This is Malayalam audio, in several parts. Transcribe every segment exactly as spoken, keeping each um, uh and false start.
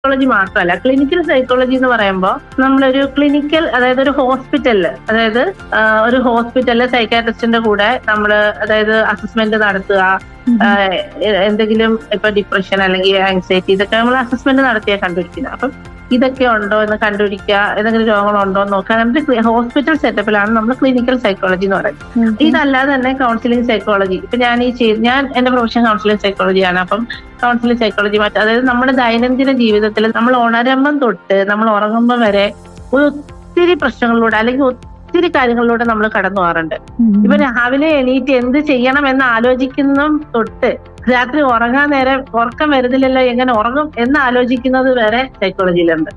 സൈക്കോളജി മാത്രമല്ല, ക്ലിനിക്കൽ സൈക്കോളജി എന്ന് പറയുമ്പോൾ നമ്മളൊരു ക്ലിനിക്കൽ, അതായത് ഒരു ഹോസ്പിറ്റലില്, അതായത് ഒരു ഹോസ്പിറ്റലില് സൈക്കാട്രിസ്റ്റിന്റെ കൂടെ നമ്മള് അതായത് അസസ്മെന്റ് നടത്തുക, എന്തെങ്കിലും ഇപ്പൊ ഡിപ്രഷൻ അല്ലെങ്കിൽ ആങ്സൈറ്റി, ഇതൊക്കെ നമ്മൾ അസസ്മെന്റ് നടത്തിയാ കണ്ടുപിടിക്കുന്നത്. അപ്പം ഇതൊക്കെ ഉണ്ടോ എന്ന് കണ്ടുപിടിക്കുക, ഏതെങ്കിലും രോഗങ്ങളുണ്ടോ എന്ന് നോക്കുക. അങ്ങനത്തെ ഹോസ്പിറ്റൽ സെറ്റപ്പിലാണ് നമ്മൾ ക്ലിനിക്കൽ സൈക്കോളജി എന്ന് പറയുന്നത്. ഇതല്ലാതെ തന്നെ കൗൺസിലിംഗ് സൈക്കോളജി, ഇപ്പൊ ഞാൻ ഈ ചെയ്ത് ഞാൻ എന്റെ പ്രൊഫഷൻ കൗൺസിലിംഗ് സൈക്കോളജിയാണ്. അപ്പം കൗൺസിലിംഗ് സൈക്കോളജി മറ്റേ, അതായത് നമ്മുടെ ദൈനംദിന ജീവിതത്തിൽ നമ്മൾ ഉണരുമ്പം തൊട്ട് നമ്മൾ ഉറങ്ങുമ്പോൾ വരെ ഒത്തിരി പ്രശ്നങ്ങളിലൂടെ അല്ലെങ്കിൽ ഒത്തിരി കാര്യങ്ങളിലൂടെ നമ്മൾ കടന്നു പോകാറുണ്ട്. ഇപ്പൊ രാവിലെ എണീറ്റ് എന്ത് ചെയ്യണം എന്ന് ആലോചിക്കുന്ന തൊട്ട് രാത്രി ഉറങ്ങാൻ നേരം ഉറക്കം വരുന്നില്ലല്ലോ, എങ്ങനെ ഉറങ്ങും എന്ന് ആലോചിക്കുന്നത് വരെ സൈക്കോളജിയിലുണ്ട്.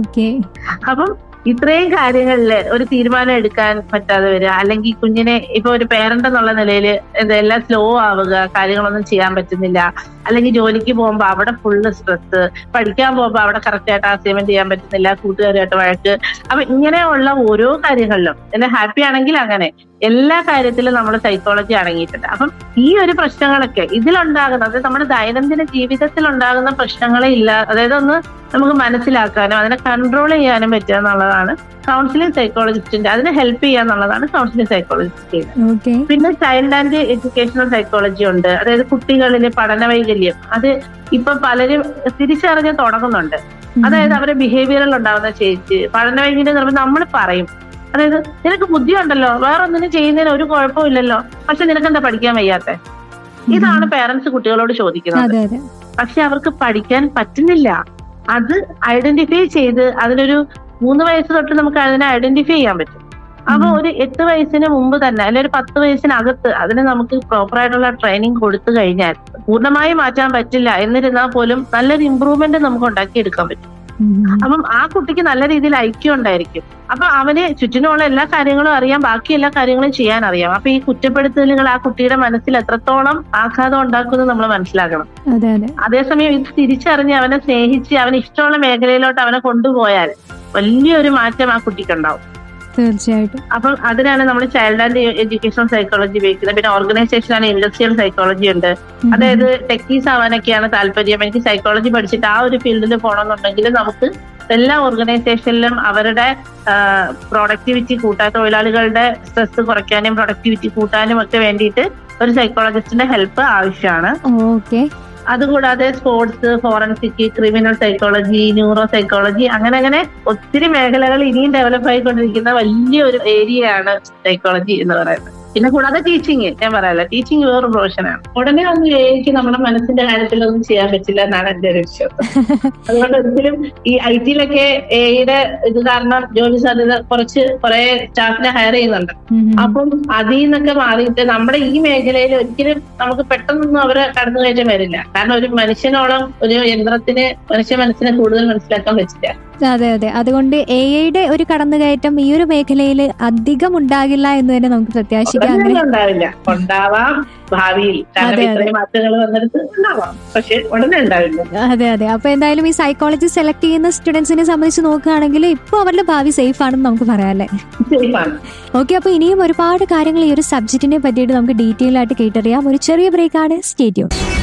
അപ്പം ഇത്രയും കാര്യങ്ങളില് ഒരു തീരുമാനം എടുക്കാൻ പറ്റാതെ വരിക, അല്ലെങ്കിൽ കുഞ്ഞിനെ ഇപ്പൊ ഒരു പേരന്റ് എന്നുള്ള നിലയിൽ എല്ലാം സ്ലോ ആവുക, കാര്യങ്ങളൊന്നും ചെയ്യാൻ പറ്റുന്നില്ല, അല്ലെങ്കിൽ ജോലിക്ക് പോകുമ്പോ അവിടെ ഫുള്ള് സ്ട്രെസ്, പഠിക്കാൻ പോകുമ്പോ അവിടെ കറക്റ്റ് ആയിട്ട് അസൈൻമെന്റ് ചെയ്യാൻ പറ്റുന്നില്ല, കൂട്ടുകാരായിട്ട് വഴക്ക്. അപ്പൊ ഇങ്ങനെയുള്ള ഓരോ കാര്യങ്ങളിലും എല്ലാം ഹാപ്പി ആണെങ്കിൽ അങ്ങനെ എല്ലാ കാര്യത്തിലും നമ്മുടെ സൈക്കോളജി അടങ്ങിയിട്ടുണ്ട്. അപ്പം ഈ ഒരു പ്രശ്നങ്ങളൊക്കെ ഇതിലുണ്ടാകുന്ന, അതായത് നമ്മുടെ ദൈനംദിന ജീവിതത്തിൽ ഉണ്ടാകുന്ന പ്രശ്നങ്ങളെ ഇല്ല, അതായത് ഒന്ന് നമുക്ക് മനസ്സിലാക്കാനും അതിനെ കൺട്രോൾ ചെയ്യാനും പറ്റുക എന്നുള്ളതാണ് കൗൺസിലിംഗ് സൈക്കോളജിസ്റ്റിന്റെ, അതിനെ ഹെൽപ്പ് ചെയ്യുക എന്നുള്ളതാണ് കൗൺസിലിംഗ് സൈക്കോളജിസ്റ്റ് ചെയ്യുന്നത്. പിന്നെ ചൈൽഡ് ആൻഡ് എഡ്യൂക്കേഷണൽ സൈക്കോളജി ഉണ്ട്, അതായത് കുട്ടികളിലെ പഠന വൈകല്യം അത് ഇപ്പൊ പലരും തിരിച്ചറിഞ്ഞ് തുടങ്ങുന്നുണ്ട്. അതായത് അവരുടെ ബിഹേവിയറിൽ ഉണ്ടാകുന്ന ചേഞ്ച്, പഠന വൈകല്യം എന്ന് നമ്മൾ പറയും, അതായത് നിനക്ക് ബുദ്ധി ഉണ്ടല്ലോ, വേറെ ഒന്നിനും ചെയ്യുന്നതിന് ഒരു കുഴപ്പമില്ലല്ലോ, പക്ഷെ നിനക്കെന്താ പഠിക്കാൻ വയ്യാത്തെ? ഇതാണ് പേരൻസ് കുട്ടികളോട് ചോദിക്കുന്നത്. പക്ഷെ അവർക്ക് പഠിക്കാൻ പറ്റുന്നില്ല. അത് ഐഡന്റിഫൈ ചെയ്ത് അതിനൊരു മൂന്ന് വയസ്സ് തൊട്ട് നമുക്ക് അതിനെ ഐഡന്റിഫൈ ചെയ്യാൻ പറ്റും. അപ്പൊ ഒരു എട്ട് വയസ്സിന് മുമ്പ് തന്നെ അല്ലെങ്കിൽ ഒരു പത്ത് വയസ്സിനകത്ത് അതിന് നമുക്ക് പ്രോപ്പർ ആയിട്ടുള്ള ട്രെയിനിങ് കൊടുത്തു കഴിഞ്ഞാൽ പൂർണ്ണമായി മാറ്റാൻ പറ്റില്ല എന്നിരുന്നാൽ പോലും നല്ലൊരു ഇമ്പ്രൂവ്മെന്റ് നമുക്ക് ഉണ്ടാക്കിയെടുക്കാൻ പറ്റും. അപ്പം ആ കുട്ടിക്ക് നല്ല രീതിയിൽ ഐക്യം ഉണ്ടായിരിക്കും. അപ്പൊ അവന് ചുറ്റിനുള്ള എല്ലാ കാര്യങ്ങളും അറിയാം, ബാക്കി എല്ലാ കാര്യങ്ങളും ചെയ്യാൻ അറിയാം. അപ്പൊ ഈ കുറ്റപ്പെടുത്തലുകൾ ആ കുട്ടിയുടെ മനസ്സിൽ എത്രത്തോളം ആഘാതം ഉണ്ടാക്കുന്നത് നമ്മൾ മനസ്സിലാക്കണം. അതേസമയം ഇത് തിരിച്ചറിഞ്ഞ് അവനെ സ്നേഹിച്ച് അവന് ഇഷ്ടമുള്ള മേഖലയിലോട്ട് അവനെ കൊണ്ടുപോയാൽ വലിയൊരു മാറ്റം ആ കുട്ടിക്കുണ്ടാവും. തീർച്ചയായിട്ടും. അപ്പം അതിനാണ് നമ്മൾ ചൈൽഡ് ആൻഡ് എഡ്യൂക്കേഷൻ സൈക്കോളജി ഉപയോഗിക്കുന്നത്. പിന്നെ ഓർഗനൈസേഷൻ ആണ് ഇൻഡസ്ട്രിയൽ സൈക്കോളജി ഉണ്ട്. അതായത് ടെക്കീസ് ആവാനൊക്കെയാണ് താല്പര്യം, എനിക്ക് സൈക്കോളജി പഠിച്ചിട്ട് ആ ഒരു ഫീൽഡിൽ പോകണമെന്നുണ്ടെങ്കിൽ നമുക്ക് എല്ലാ ഓർഗനൈസേഷനിലും അവരുടെ പ്രൊഡക്ടിവിറ്റി കൂട്ടാൻ, തൊഴിലാളികളുടെ സ്ട്രെസ് കുറയ്ക്കാനും പ്രൊഡക്ടിവിറ്റി കൂട്ടാനും ഒക്കെ വേണ്ടിയിട്ട് ഒരു സൈക്കോളജിസ്റ്റിന്റെ ഹെൽപ്പ് ആവശ്യമാണ്. ഓക്കെ. അതുകൂടാതെ sports, forensic, criminal psychology, neuro psychology, അങ്ങനെ അങ്ങനെ ഒത്തിരി മേഖലകൾ ഇനിയും ഡെവലപ്പ് ആയിക്കൊണ്ടിരിക്കുന്ന വലിയൊരു ഏരിയയാണ് സൈക്കോളജി എന്ന് പറയുന്നത്. പിന്നെ കൂടാതെ ടീച്ചിങ്, ഞാൻ പറയാല്ല, ടീച്ചിങ് വേറൊരു പ്രൊഫഷനാണ്. ഉടനെ ഒന്നും എനിക്ക് നമ്മുടെ മനസ്സിന്റെ കാര്യത്തിലൊന്നും ചെയ്യാൻ പറ്റില്ല എന്നാണ് എന്റെ ഒരു വിശ്വാസം. അതുകൊണ്ട് ഒരിക്കലും ഈ ഐ ടിയിലൊക്കെ എയുടെ ഇത് കാരണം ജോലി സാധ്യത കുറച്ച് കുറെ സ്റ്റാഫിനെ ഹയർ ചെയ്യുന്നുണ്ട്. അപ്പം അതിൽ നിന്നൊക്കെ മാറിയിട്ട് നമ്മുടെ ഈ മേഖലയിൽ ഒരിക്കലും നമുക്ക് പെട്ടെന്നൊന്നും അവരെ കടന്നു കയറ്റം വരില്ല. കാരണം ഒരു മനുഷ്യനോളം ഒരു യന്ത്രത്തിന് മനുഷ്യ മനസ്സിനെ കൂടുതൽ മനസ്സിലാക്കാൻ പറ്റില്ല. അതെ അതെ. അതുകൊണ്ട് എ ഐയുടെ ഒരു കടന്നുകയറ്റം ഈ ഒരു മേഖലയിൽ അധികം ഉണ്ടാകില്ല എന്ന് തന്നെ നമുക്ക് പ്രത്യാശിക്കാം. ഉണ്ടാവില്ല, ഉണ്ടാവാം ഭാവിയിൽ, മാറ്റങ്ങൾ വന്നിട്ട് ഉണ്ടാവാം, പക്ഷെ ഉടനെ ഉണ്ടാവില്ല. അതെ അതെ. അപ്പൊ എന്തായാലും ഈ സൈക്കോളജി സെലക്ട് ചെയ്യുന്ന സ്റ്റുഡൻസിനെ സംബന്ധിച്ച് നോക്കുകയാണെങ്കിൽ ഇപ്പൊ അവരുടെ ഭാവി സേഫ് ആണെന്ന് നമുക്ക് പറയാല്ലേ? സേഫാണ്. ഓക്കെ. അപ്പൊ ഇനിയും ഒരുപാട് കാര്യങ്ങൾ ഈ ഒരു സബ്ജക്റ്റിനെ പറ്റിയിട്ട് നമുക്ക് ഡീറ്റെയിൽ ആയിട്ട് കേട്ടറിയാം. ഒരു ചെറിയ ബ്രേക്കാണ്. Stay tune.